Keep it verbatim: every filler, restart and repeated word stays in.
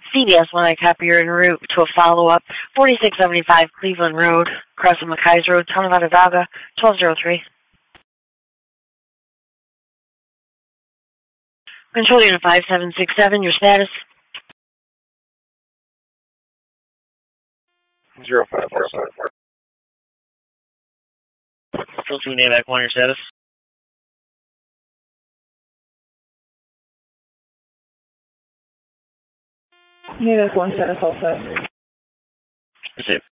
C B S one, I copy your en route to a follow-up, forty-six seventy-five Cleveland Road, crossing McKay's Road, town of Onondaga, twelve oh three. Control unit five seven six seven, your status? Zero five four seven. Control two, NAVAC one, your status? NAVAC one, status all set. Receive.